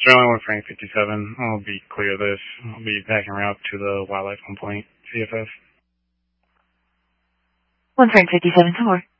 Sterling 1 Frank 57. I'll be clear of this. I'll be backing route to the wildlife complaint, CFS. 1 Frank 57, 4.